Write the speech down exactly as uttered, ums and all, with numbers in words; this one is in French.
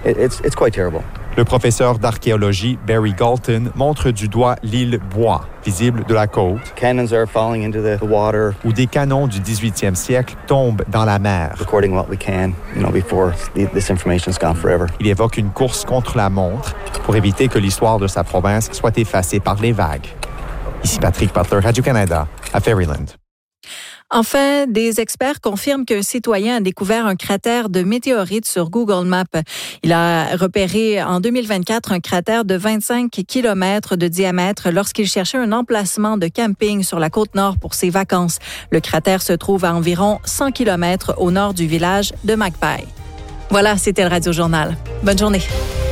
it, it's, it's quite terrible. Le professeur d'archéologie Barry Galton montre du doigt l'île Bois, visible de la côte, Cannons are falling into the water. où des canons du dix-huitième siècle tombent dans la mer. Recording what we can, you know, before this information's gone forever. Il évoque une course contre la montre pour éviter que l'histoire de sa province soit effacée par les vagues. Ici Patrick Butler, Radio-Canada, à Ferryland. Enfin, des experts confirment qu'un citoyen a découvert un cratère de météorite sur Google Maps. Il a repéré en deux mille vingt-quatre un cratère de vingt-cinq kilomètres de diamètre lorsqu'il cherchait un emplacement de camping sur la côte nord pour ses vacances. Le cratère se trouve à environ cent kilomètres au nord du village de Magpie. Voilà, c'était le Radio Journal. Bonne journée.